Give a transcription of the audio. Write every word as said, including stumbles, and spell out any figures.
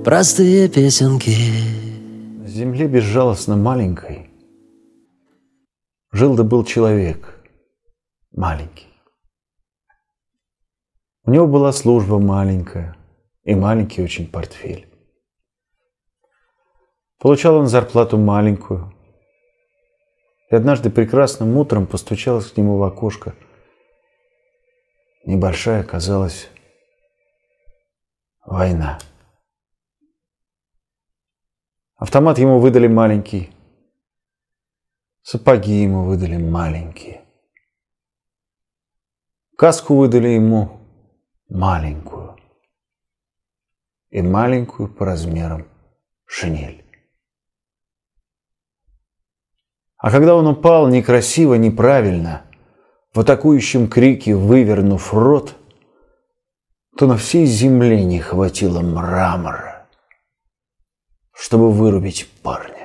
простые песенки. На земле безжалостно маленькой жил да был человек маленький. У него была служба маленькая и маленький очень портфель. Получал он зарплату маленькую. И однажды прекрасным утром постучалась к нему в окошко небольшая, казалось, война. Автомат ему выдали маленький, сапоги ему выдали маленькие, каску выдали ему маленькую и маленькую по размерам шинель. А когда он упал некрасиво, неправильно, в атакующем крике вывернув рот, то на всей земле не хватило мрамора, чтобы вырубить парня.